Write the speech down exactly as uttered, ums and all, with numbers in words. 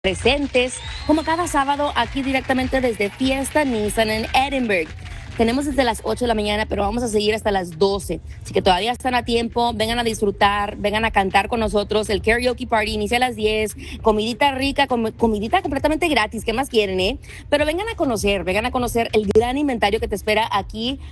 presentes, como cada sábado aquí directamente desde Fiesta Nissan en Edinburgh. Tenemos desde las ocho de la mañana, pero vamos a seguir hasta las doce. Así que todavía están a tiempo, vengan a disfrutar, vengan a cantar con nosotros. El karaoke party inicia a las diez, comidita rica, com comidita completamente gratis, ¿qué más quieren, eh? Pero vengan a conocer, vengan a conocer el gran inventario que te espera aquí